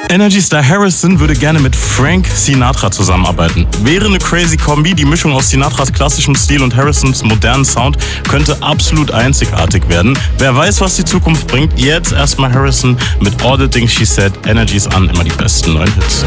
Energy-Star Harrison würde gerne mit Frank Sinatra zusammenarbeiten. Wäre eine crazy Kombi, die Mischung aus Sinatras klassischem Stil und Harrisons modernen Sound könnte absolut einzigartig werden. Wer weiß, was die Zukunft bringt. Jetzt erstmal Harrison mit All the Things She Said. Energy ist an, immer die besten neuen Hits.